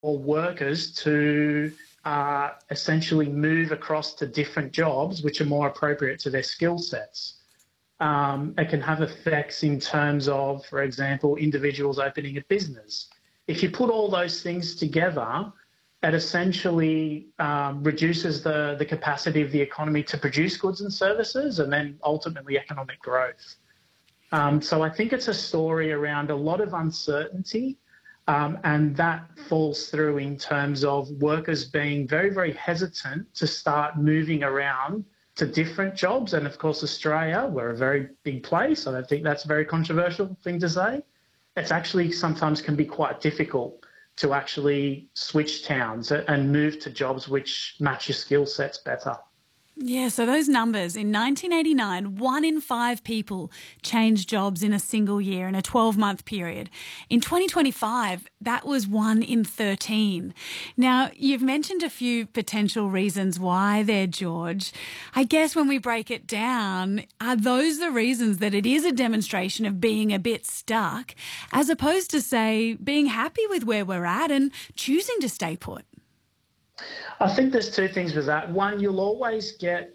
workers to essentially move across to different jobs which are more appropriate to their skill sets. It can have effects in terms of, for example, individuals opening a business. If you put all those things together, it essentially reduces the capacity of the economy to produce goods and services and then ultimately economic growth. So I think it's a story around a lot of uncertainty, and that falls through in terms of workers being very, very hesitant to start moving around to different jobs. And of course, Australia, we're a very big place. I don't think that's a very controversial thing to say. It's actually sometimes can be quite difficult to actually switch towns and move to jobs which match your skill sets better. Yeah, so those numbers, in 1989, 1 in 5 people changed jobs in a single year, in a 12-month period. In 2025, that was 1 in 13. Now, you've mentioned a few potential reasons why there, George. I guess when we break it down, are those the reasons that it is a demonstration of being a bit stuck, as opposed to, say, being happy with where we're at and choosing to stay put? I think there's two things with that. One, you'll always get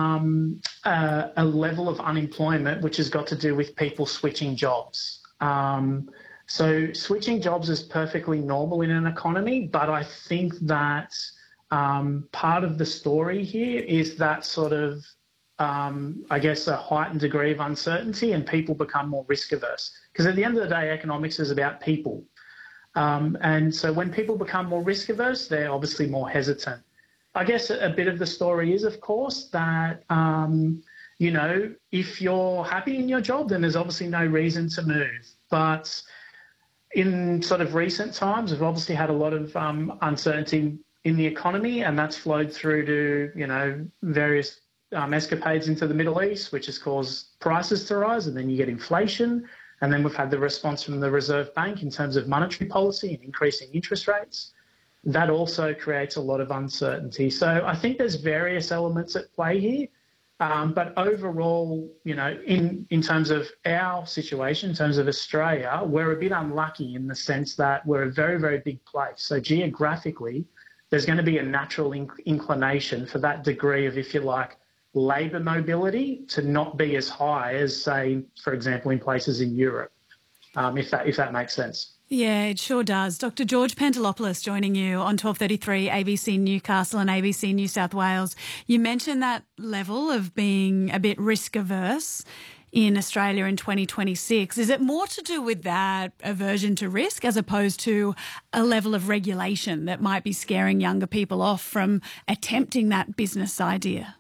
a level of unemployment which has got to do with people switching jobs. So switching jobs is perfectly normal in an economy, but I think that part of the story here is that sort of, I guess, a heightened degree of uncertainty and people become more risk averse. Because at the end of the day, economics is about people. And so when people become more risk averse, they're obviously more hesitant. I guess a bit of the story is, of course, that, you know, if you're happy in your job, then there's obviously no reason to move. But in sort of recent times, we've obviously had a lot of uncertainty in the economy, and that's flowed through to, you know, various escapades into the Middle East, which has caused prices to rise, and then you get inflation. And then we've had the response from the Reserve Bank in terms of monetary policy and increasing interest rates. That also creates a lot of uncertainty. So I think there's various elements at play here. But overall, you know, in terms of our situation, in terms of Australia, we're a bit unlucky in the sense that we're a very, very big place. So geographically, there's going to be a natural inclination for that degree of, if you like, labour mobility to not be as high as, say, for example, in places in Europe, if that makes sense. Yeah, it sure does. Dr. George Pantelopoulos joining you on 1233 ABC Newcastle and ABC New South Wales. You mentioned that level of being a bit risk averse in Australia in 2026. Is it more to do with that aversion to risk as opposed to a level of regulation that might be scaring younger people off from attempting that business idea?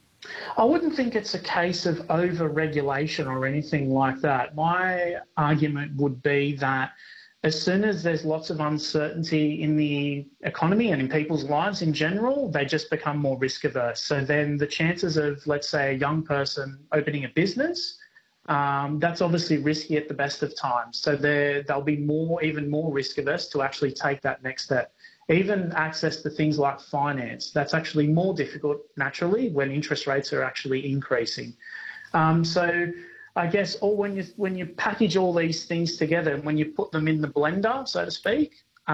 I wouldn't think it's a case of over-regulation or anything like that. My argument would be that as soon as there's lots of uncertainty in the economy and in people's lives in general, they just become more risk averse. So then the chances of, let's say, a young person opening a business, that's obviously risky at the best of times. So they'll be even more risk averse to actually take that next step. Even access to things like finance, that's actually more difficult naturally when interest rates are actually increasing. So I guess when you package all these things together and when you put them in the blender, so to speak,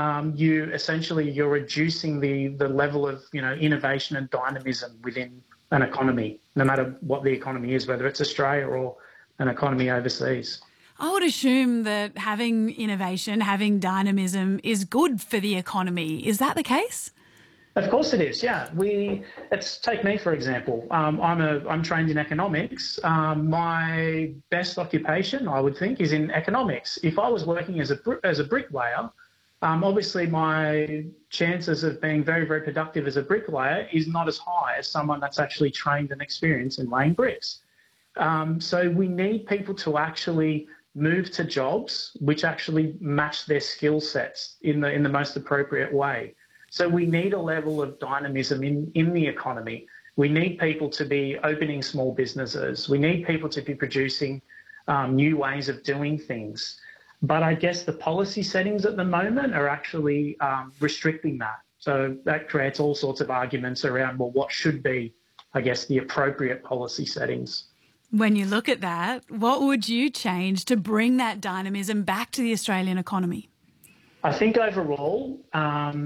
you're reducing the level of, you know, innovation and dynamism within an economy, no matter what the economy is, whether it's Australia or an economy overseas. I would assume that having innovation, having dynamism is good for the economy. Is that the case? Of course it is, yeah. Let's take me, for example. I'm trained in economics. My best occupation, I would think, is in economics. If I was working as a bricklayer, obviously my chances of being very, very productive as a bricklayer is not as high as someone that's actually trained and experienced in laying bricks. So we need people to actually move to jobs which actually match their skill sets in the most appropriate way. So we need a level of dynamism in the economy. We need people to be opening small businesses. We need people to be producing new ways of doing things. But I guess the policy settings at the moment are actually restricting that. So that creates all sorts of arguments around, well, what should be, I guess, the appropriate policy settings. When you look at that, what would you change to bring that dynamism back to the Australian economy? I think overall,